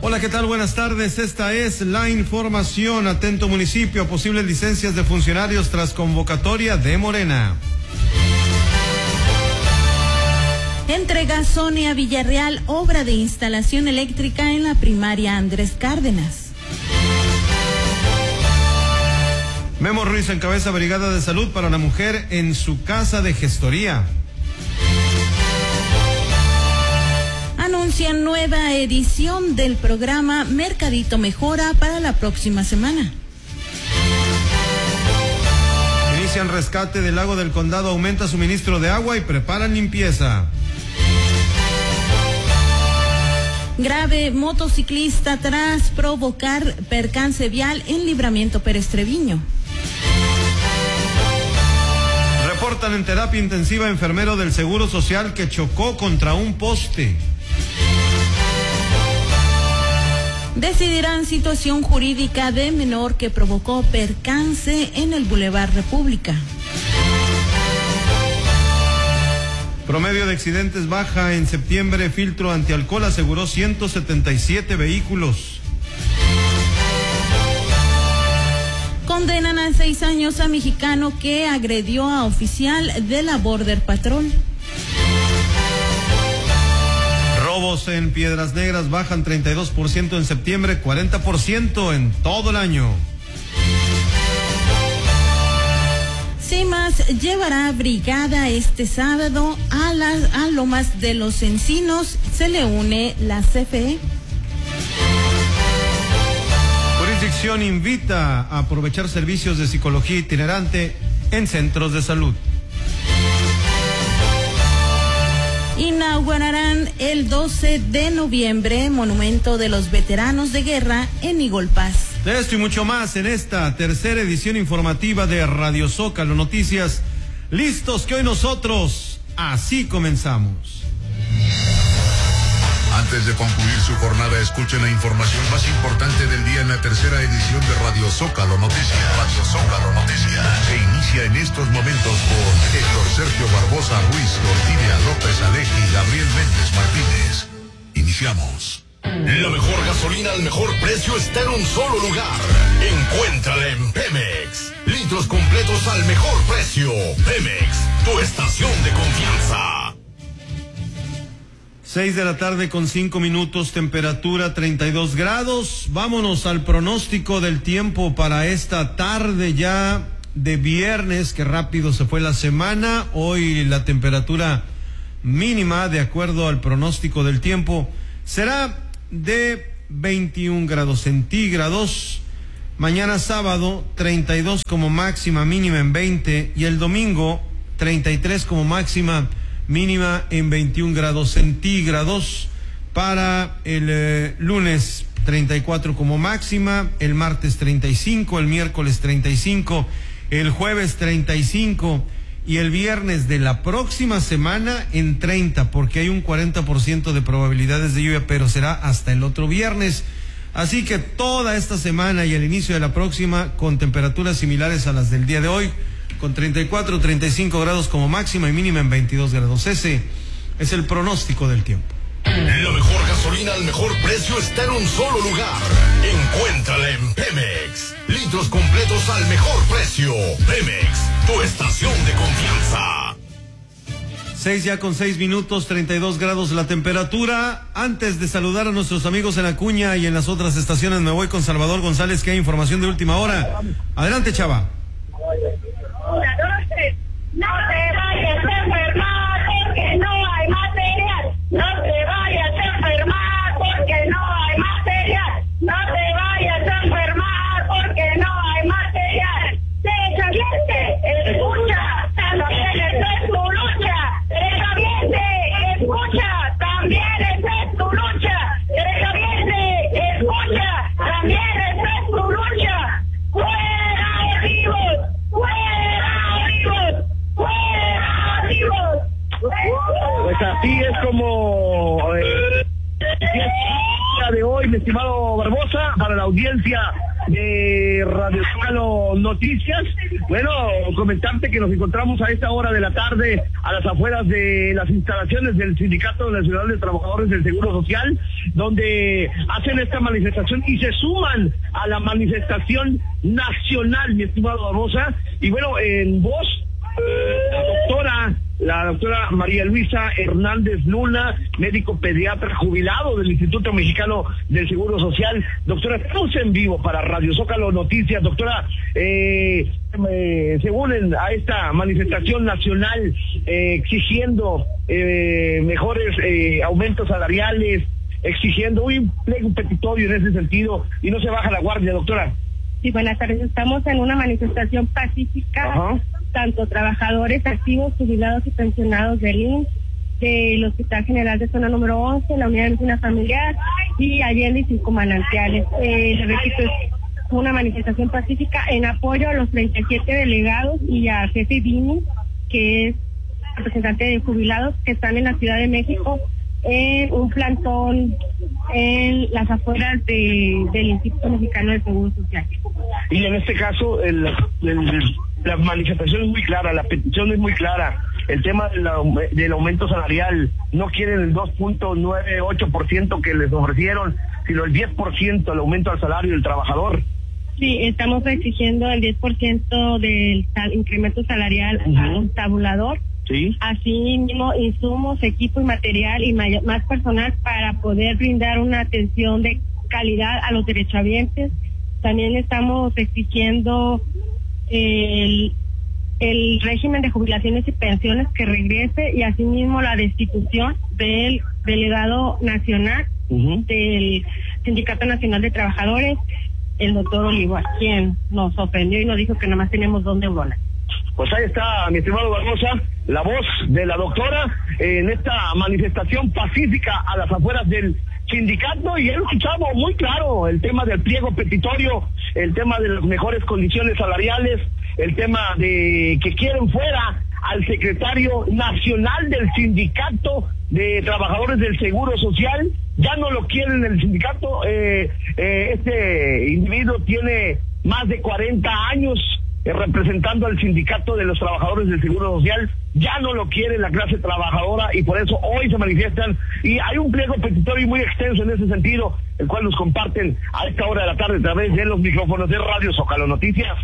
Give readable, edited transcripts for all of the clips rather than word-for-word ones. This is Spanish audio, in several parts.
Hola, ¿qué tal? Buenas tardes. Esta es la información. Atento municipio, posibles licencias de funcionarios tras convocatoria de Morena. Entrega Sonia Villarreal obra de instalación eléctrica en la primaria Andrés Cárdenas. Memo Ruiz encabeza brigada de salud para la mujer en su casa de gestoría. Anuncian nueva edición del programa Mercadito Mejora para la próxima semana. Inician rescate del lago del Condado, aumenta suministro de agua y preparan limpieza. Grave motociclista tras provocar percance vial en Libramiento Pérez Treviño. Reportan en terapia intensiva enfermero del Seguro Social que chocó contra un poste. Decidirán situación jurídica de menor que provocó percance en el Boulevard República. Promedio de accidentes baja en septiembre. Filtro antialcohol aseguró 177 vehículos. Condenan a 6 años a mexicano que agredió a oficial de la Border Patrol. Robos en Piedras Negras bajan 32% en septiembre, 40% en todo el año. CIMAS llevará brigada este sábado a Lomas de los Encinos. Se le une la CFE. Jurisdicción invita a aprovechar servicios de psicología itinerante en centros de salud. Inaugurarán el 12 de noviembre Monumento de los Veteranos de Guerra en Igolpaz. De esto y mucho más en esta tercera edición informativa de Radio Zócalo Noticias. Listos que hoy nosotros así comenzamos. Antes de concluir su jornada, escuchen la información más importante del día en la tercera edición de Radio Zócalo Noticias. Radio Zócalo Noticias se inicia en estos momentos con Héctor Sergio Barbosa Ruiz, Ortilia López Aleji y Gabriel Méndez Martínez. Iniciamos. La mejor gasolina al mejor precio está en un solo lugar. Encuéntrala en Pemex. Litros completos al mejor precio. Pemex, tu estación de confianza. 6 de la tarde con 5 minutos, temperatura 32 grados. Vámonos al pronóstico del tiempo para esta tarde ya de viernes, que rápido se fue la semana. Hoy la temperatura mínima, de acuerdo al pronóstico del tiempo, será de 21 grados centígrados. Mañana sábado 32 como máxima, mínima en 20, y el domingo 33 como máxima, mínima en 21 grados centígrados. Para el lunes 34 como máxima, el martes 35, el miércoles 35, el jueves 35 y el viernes de la próxima semana en 30, porque hay un 40% de probabilidades de lluvia, pero será hasta el otro viernes. Así que toda esta semana y el inicio de la próxima con temperaturas similares a las del día de hoy, con 34, 35 grados como máxima y mínima en 22 grados. Ese es el pronóstico del tiempo. La mejor gasolina al mejor precio está en un solo lugar. Encuéntrala en Pemex. Litros completos al mejor precio. Pemex, tu estación de confianza. 6 ya con 6 minutos, 32 grados la temperatura. Antes de saludar a nuestros amigos en Acuña y en las otras estaciones, me voy con Salvador González, que hay información de última hora. Adelante, chava. No te vayas a enfermar porque no hay material. No te vayas a enfermar porque no hay material. No te vayas a enfermar porque no hay material. Deja viente, escucha, también esa es tu lucha. Deja viente, escucha, también esa es tu lucha. Deja viente, escucha, también esa es tu lucha. ¡Fuera vivos! ¡Fuera vivos! ¡Fuera vivos! Pues así es como el día de hoy, mi estimado Barbosa, para la audiencia de Radio Zócalo Noticias. Bueno, comentarte que nos encontramos a esta hora de la tarde a las afueras de las instalaciones del Sindicato Nacional de Trabajadores del Seguro Social, donde hacen esta manifestación y se suman a la manifestación nacional, mi estimado Barbosa. Y bueno, en voz, la doctora María Luisa Hernández Luna, médico pediatra jubilado del Instituto Mexicano del Seguro Social. Doctora, estamos en vivo para Radio Zócalo Noticias. Doctora, se unen a esta manifestación nacional exigiendo mejores aumentos salariales, exigiendo un pliego petitorio en ese sentido, y no se baja la guardia, doctora. Sí, buenas tardes. Estamos en una manifestación pacífica. Ajá. Tanto trabajadores activos, jubilados y pensionados del IMSS, del Hospital General de Zona número 11, la Unidad de Medicina Familiar y Allende y Cinco Manantiales. Les repito, es una manifestación pacífica en apoyo a los 37 delegados y a jefe Vini, que es representante de jubilados, que están en la Ciudad de México en un plantón en las afueras del Instituto Mexicano del Seguro Social. Y en este caso, la manifestación es muy clara, la petición es muy clara. El tema del aumento salarial, no quieren el 2.98% que les ofrecieron, sino el 10% el aumento al salario del trabajador. Sí, estamos exigiendo el 10% del incremento salarial al tabulador. Sí. Así mismo, insumos, equipo y material y más personal para poder brindar una atención de calidad a los derechohabientes. También estamos exigiendo el régimen de jubilaciones y pensiones que regrese, y asimismo la destitución del delegado nacional del Sindicato Nacional de Trabajadores, el doctor Olivar, quien nos ofendió y nos dijo que nada más tenemos 2 neuronas. Pues ahí está, mi estimado Barbosa, la voz de la doctora en esta manifestación pacífica a las afueras del sindicato, y he escuchado muy claro el tema del pliego petitorio, el tema de las mejores condiciones salariales, el tema de que quieren fuera al secretario nacional del Sindicato de Trabajadores del Seguro Social. Ya no lo quieren en el sindicato. Este individuo tiene más de 40 años representando al Sindicato de los Trabajadores del Seguro Social. Ya no lo quiere la clase trabajadora, y por eso hoy se manifiestan, y hay un pliego petitorio muy extenso en ese sentido, el cual nos comparten a esta hora de la tarde a través de los micrófonos de Radio Zócalo Noticias.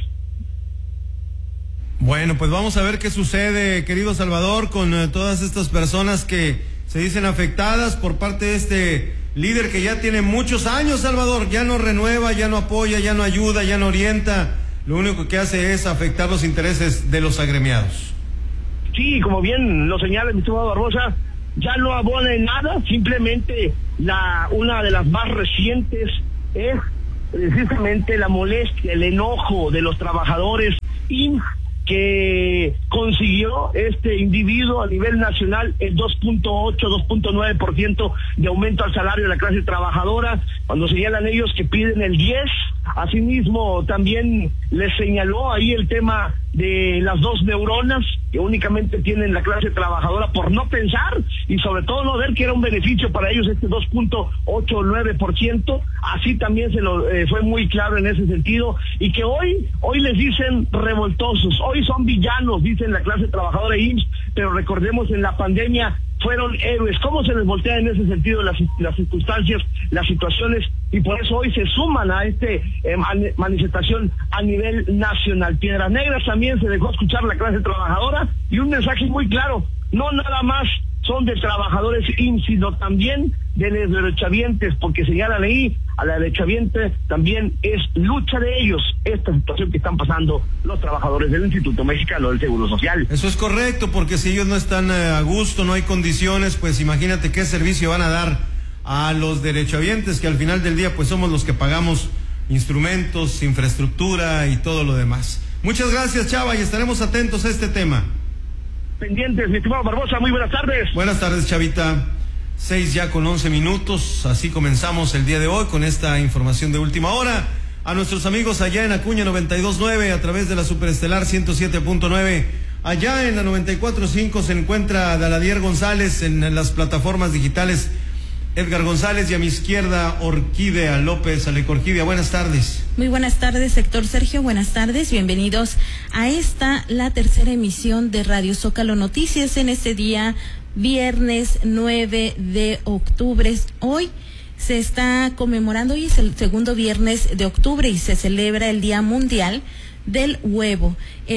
Bueno, pues vamos a ver qué sucede, querido Salvador, con todas estas personas que se dicen afectadas por parte de este líder que ya tiene muchos años, Salvador. Ya no renueva, ya no apoya, ya no ayuda, ya no orienta. Lo único que hace es afectar los intereses de los agremiados. Sí, como bien lo señala mi estimado Barbosa, ya no abona en nada. Simplemente una de las más recientes es precisamente la molestia, el enojo de los trabajadores que consiguió este individuo a nivel nacional el 2.9% de aumento al salario de la clase trabajadora, cuando señalan ellos que piden el 10%. Asimismo, también les señaló ahí el tema de las 2 neuronas que únicamente tienen la clase trabajadora por no pensar y sobre todo no ver que era un beneficio para ellos este 2.89%. Así también se lo fue muy claro en ese sentido, y que hoy les dicen revoltosos, hoy son villanos, dicen la clase trabajadora de IMSS, pero recordemos, en la pandemia fueron héroes. ¿Cómo se les voltea en ese sentido las circunstancias, las situaciones? Y por eso hoy se suman a este manifestación a nivel nacional. Piedras Negras también se dejó escuchar la clase trabajadora, y un mensaje muy claro: no nada más son de trabajadores IMSS, sino también de los derechohabientes, porque señalan ahí a la derechohabiente también es lucha de ellos esta situación que están pasando los trabajadores del Instituto Mexicano del Seguro Social. Eso es correcto, porque si ellos no están a gusto, no hay condiciones, pues imagínate qué servicio van a dar a los derechohabientes, que al final del día pues somos los que pagamos instrumentos, infraestructura y todo lo demás. Muchas gracias, Chava, y estaremos atentos a este tema. Pendientes, mi estimado Barbosa, muy buenas tardes. Buenas tardes, Chavita. 6:11, así comenzamos el día de hoy con esta información de última hora. A nuestros amigos allá en Acuña 92.9 a través de la Superestelar 107.9, allá en la 94.5 se encuentra Daladier González en las plataformas digitales Edgar González, y a mi izquierda Orquídea López. Orquídea, buenas tardes. Muy buenas tardes, Héctor Sergio, buenas tardes, bienvenidos a la tercera emisión de Radio Zócalo Noticias en este día viernes 9 de octubre. Hoy se está conmemorando, hoy es el segundo viernes de octubre y se celebra el Día Mundial del Huevo,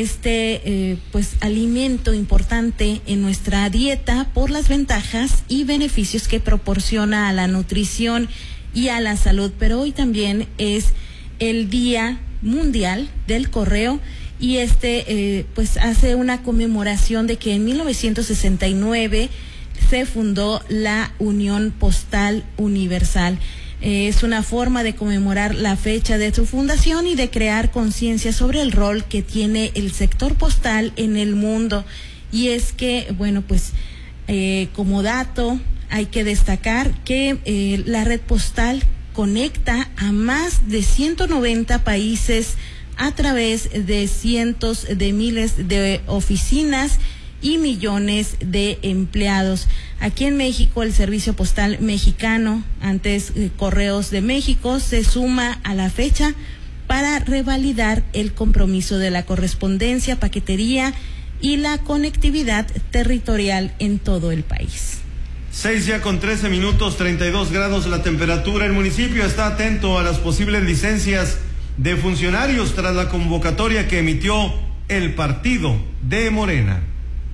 alimento importante en nuestra dieta por las ventajas y beneficios que proporciona a la nutrición y a la salud. Pero hoy también es el Día Mundial del Correo y hace una conmemoración de que en 1969 se fundó la Unión Postal Universal. Es una forma de conmemorar la fecha de su fundación y de crear conciencia sobre el rol que tiene el sector postal en el mundo. Y es que, como dato, hay que destacar que la red postal conecta a más de 190 países a través de cientos de miles de oficinas y millones de empleados. Aquí en México, el Servicio Postal Mexicano, antes Correos de México, se suma a la fecha para revalidar el compromiso de la correspondencia, paquetería y la conectividad territorial en todo el país. 6:13, 32 grados la temperatura. El municipio está atento a las posibles licencias de funcionarios tras la convocatoria que emitió el partido de Morena.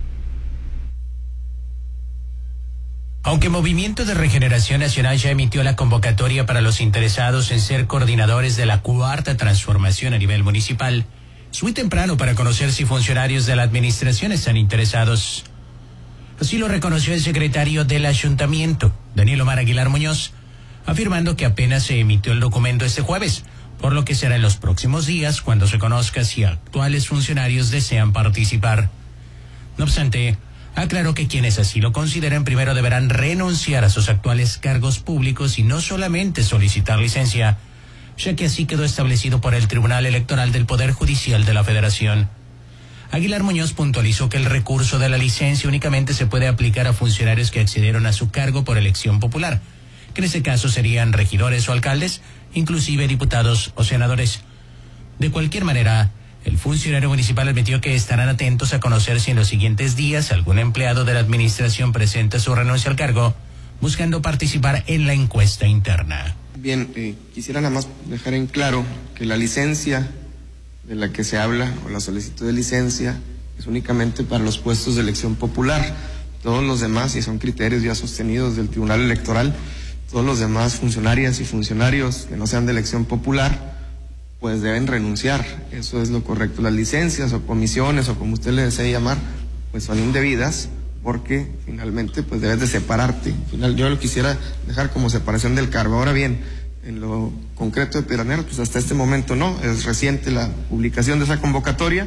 Aunque Movimiento de Regeneración Nacional ya emitió la convocatoria para los interesados en ser coordinadores de la Cuarta Transformación a nivel municipal, es muy temprano para conocer si funcionarios de la administración están interesados. Así lo reconoció el secretario del Ayuntamiento, Daniel Omar Aguilar Muñoz, afirmando que apenas se emitió el documento este jueves, por lo que será en los próximos días cuando se conozca si actuales funcionarios desean participar. No obstante, aclaró que quienes así lo consideren primero deberán renunciar a sus actuales cargos públicos y no solamente solicitar licencia, ya que así quedó establecido por el Tribunal Electoral del Poder Judicial de la Federación. Aguilar Muñoz puntualizó que el recurso de la licencia únicamente se puede aplicar a funcionarios que accedieron a su cargo por elección popular, que en ese caso serían regidores o alcaldes, inclusive diputados o senadores. De cualquier manera, el funcionario municipal admitió que estarán atentos a conocer si en los siguientes días algún empleado de la administración presenta su renuncia al cargo, buscando participar en la encuesta interna. Bien, quisiera nada más dejar en claro que la licencia de la que se habla, o la solicitud de licencia, es únicamente para los puestos de elección popular. Todos los demás, y son criterios ya sostenidos del Tribunal Electoral, todos los demás funcionarias y funcionarios que no sean de elección popular, pues deben renunciar. Eso es lo correcto. Las licencias o comisiones, o como usted le desee llamar, pues son indebidas, porque finalmente pues debes de separarte. Yo lo quisiera dejar como separación del cargo. Ahora bien, en lo concreto de Pedernera, pues hasta este momento no, es reciente la publicación de esa convocatoria.